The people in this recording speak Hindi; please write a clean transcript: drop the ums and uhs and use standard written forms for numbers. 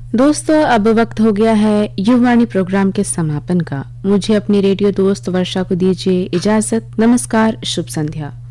दोस्तों, अब वक्त हो गया है युववाणी प्रोग्राम के समापन का। मुझे अपनी रेडियो दोस्त वर्षा को दीजिए इजाजत। नमस्कार, शुभ संध्या।